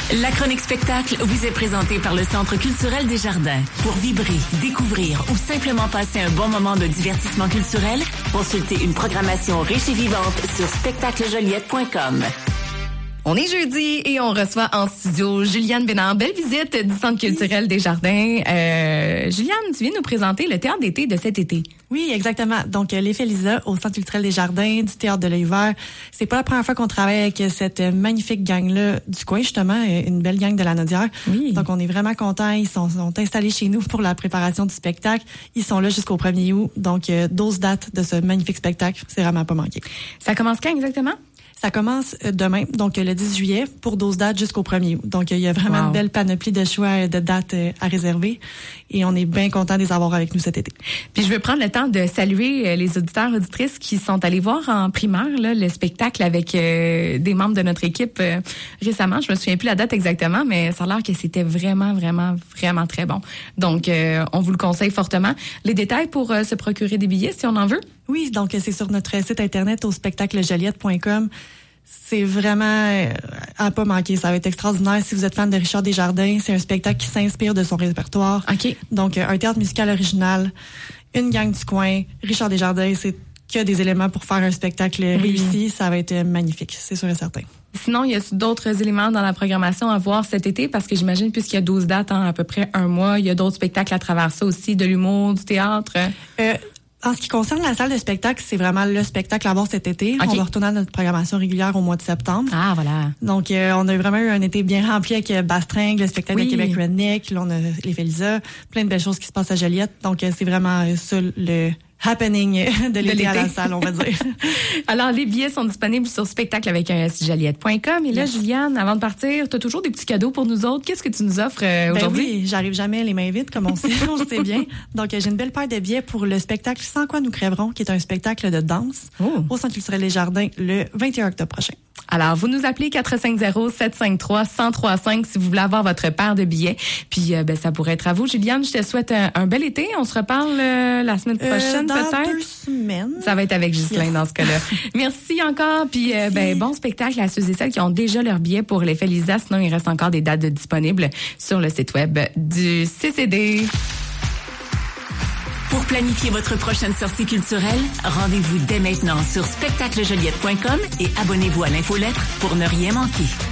La chronique spectacle vous est présentée par le Centre culturel des Jardins. Pour vibrer, découvrir ou simplement passer un bon moment de divertissement culturel, consultez une programmation riche et vivante sur spectaclejoliette.com. On est jeudi et on reçoit en studio Juliane Bénard. Belle visite du Centre culturel des Jardins. Juliane, tu viens nous présenter le théâtre d'été de cet été. Oui, exactement. Donc, l'Effet Lisa au Centre culturel des Jardins, du Théâtre de l'Œil Vert. C'est pas la première fois qu'on travaille avec cette magnifique gang-là du coin, justement, une belle gang de la Naudière. Oui. Donc, on est vraiment contents. Ils sont installés chez nous pour la préparation du spectacle. Ils sont là jusqu'au 1er août. Donc, 12 dates de ce magnifique spectacle. C'est vraiment pas manqué. Ça commence quand exactement? Ça commence demain, donc le 10 juillet, pour 12 dates jusqu'au 1er août. Donc, il y a vraiment une belle panoplie de choix de dates à réserver. Et on est bien content de les avoir avec nous cet été. Puis je veux prendre le temps de saluer les auditeurs, auditrices qui sont allés voir en primeur là, le spectacle avec des membres de notre équipe récemment. Je me souviens plus la date exactement, mais ça a l'air que c'était vraiment, vraiment, vraiment très bon. Donc, on vous le conseille fortement. Les détails pour se procurer des billets, si on en veut? Oui, donc c'est sur notre site internet au spectaclejoliette.com. C'est vraiment à pas manquer. Ça va être extraordinaire. Si vous êtes fan de Richard Desjardins, c'est un spectacle qui s'inspire de son répertoire. OK. Donc, un théâtre musical original, une gang du coin, Richard Desjardins, c'est que des éléments pour faire un spectacle réussi. Ça va être magnifique, c'est sûr et certain. Sinon, il y a d'autres éléments dans la programmation à voir cet été? Parce que j'imagine, puisqu'il y a 12 dates en à peu près un mois, il y a d'autres spectacles à travers ça aussi, de l'humour, du théâtre. En ce qui concerne la salle de spectacle, c'est vraiment le spectacle à voir cet été. Okay. On va retourner à notre programmation régulière au mois de septembre. Ah, voilà. Donc, on a vraiment eu un été bien rempli avec Bastringue, le spectacle de Québec Redneck. Là, on a l'Effet Lisa, plein de belles choses qui se passent à Joliette. Donc, c'est vraiment ça le happening de l'été à la salle, on va dire. Alors, les billets sont disponibles sur spectacleavecunjoliette.com. Et là, Juliane, avant de partir, tu as toujours des petits cadeaux pour nous autres. Qu'est-ce que tu nous offres aujourd'hui? Oui, j'arrive jamais les mains vides, comme on sait, on le sait bien. Donc, j'ai une belle paire de billets pour le spectacle Sans quoi nous crèverons, qui est un spectacle de danse au Centre culturel des Jardins le 21 octobre prochain. Alors, vous nous appelez 450-753-1035 si vous voulez avoir votre paire de billets. Puis, ça pourrait être à vous. Juliane, je te souhaite un bel été. On se reparle la semaine prochaine, peut-être. Dans 2 semaines. Ça va être avec Ghislain dans ce cas-là. Merci encore. Puis, bon spectacle à ceux et celles qui ont déjà leur billet pour l'Effet Lisa. Sinon, il reste encore des dates disponibles sur le site web du CCD. Pour planifier votre prochaine sortie culturelle, rendez-vous dès maintenant sur spectaclejoliette.com et abonnez-vous à l'infolettre pour ne rien manquer.